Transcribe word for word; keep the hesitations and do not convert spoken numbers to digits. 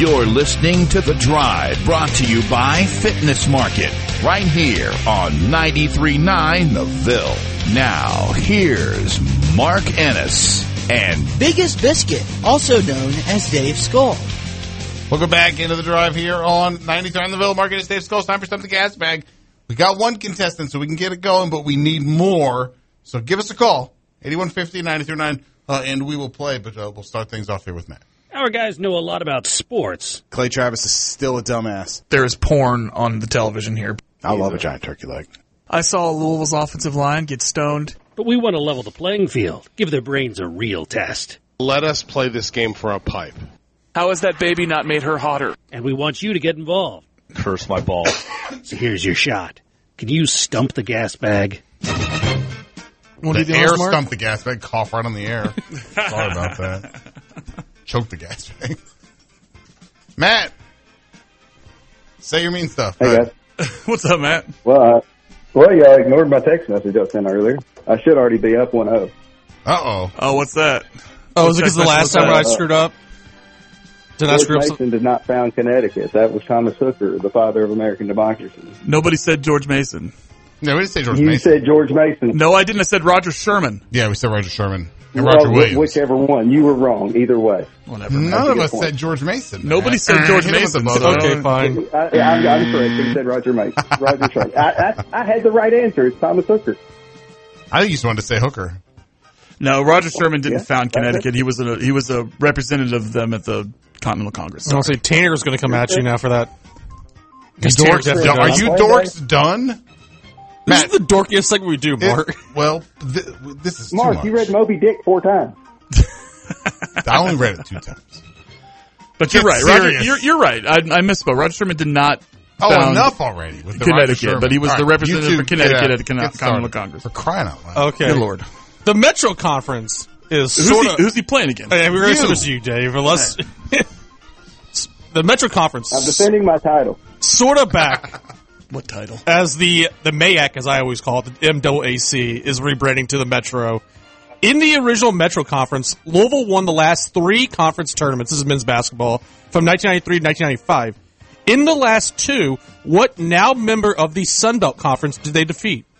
You're listening to The Drive, brought to you by Fitness Market, right here on ninety-three point nine The Ville. Now, here's Mark Ennis and Biggest Biscuit, also known as Dave Skull. Welcome back into The Drive here on ninety-three point nine The Ville. Mark Ennis, Dave Skull. It's time for Stump the Gas Bag. We got one contestant, so we can get it going, but we need more. So give us a call, eighty-one fifty, ninety-three point nine, uh, and we will play, but uh, we'll start things off here with Matt. Our guys know a lot about sports. Clay Travis is still a dumbass. There is porn on the television here. I love a giant turkey leg. I saw Louisville's offensive line get stoned. But we want to level the playing field. Give their brains a real test. Let us play this game for a pipe. How has that baby not made her hotter? And we want you to get involved. Curse my ball. So here's your shot. Can you stump the gas bag? The air stump the gas bag, cough right on the air. Sorry about that. Choke the gas bag. Matt, say your mean stuff. Hey, guys. What's up, Matt? Well, uh, well, y'all ignored my text message I sent earlier. I should already be up one oh. Uh-oh. Oh, what's that? Oh, is it because the last time I screwed up? Did I George screw up? Mason did not found Connecticut. That was Thomas Hooker, the father of American democracy. Nobody said George Mason. No, we didn't say George you Mason. You said George Mason. No, I didn't. I said Roger Sherman. Yeah, we said Roger Sherman. And well, Roger Williams. Whichever one. You were wrong. Either way. Whatever. None of us point. said George Mason. Nobody man. said George Mason. So. Okay, fine. I, I'm, I'm correct. You said Roger Mason. Roger Sherman. I, I, I had the right answer. It's Thomas Hooker. I think you just wanted to say Hooker. No, Roger Sherman didn't yeah, found Connecticut. He was a he was a representative of them at the Continental Congress. I'll say Tanner's going to come at you now for that. Dorks, Tanner are you dorks done? This Matt, is the dorkiest thing we do, Mark. It, well, th- this is Mark, too much. you read Moby Dick four times. I only read it two times. But Get you're right. serious. Roger, you're, you're right. I, I misspoke. Roger Sherman did not Oh, found enough already with the Connecticut, but he was All the right, representative you for two Connecticut get at the Con- get Continental started. Congress. For crying out loud. Okay. Good Lord. The Metro Conference is Who's, sort he, of... who's he playing against? Hey, we're going to You. send this to you, Dave. Unless... the Metro Conference... I'm defending my title. Sort of back... What title? As the, the M A A C, as I always call it, the M A A C, is rebranding to the Metro. In the original Metro Conference, Louisville won the last three conference tournaments. This is men's basketball, from nineteen ninety-three to nineteen ninety-five. In the last two, what now member of the Sun Belt Conference did they defeat?